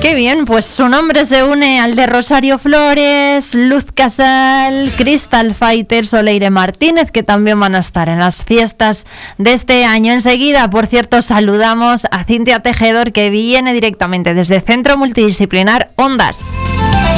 Qué bien, pues su nombre se une al de Rosario Flores, Luz Casal, Crystal Fighters o Leire Martínez, que también van a estar en las fiestas de este año. Enseguida, por cierto, saludamos a Cintia Tejedor, que viene directamente desde Centro Multidisciplinar Ondas.